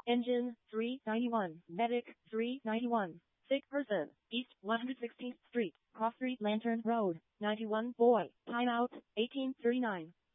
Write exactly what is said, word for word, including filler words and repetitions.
Engine three ninety-one, Medic three ninety-one, sick person, East one hundred sixteenth Street, Cross Street Lantern Road, ninety-one boy, timeout, eighteen thirty-nine.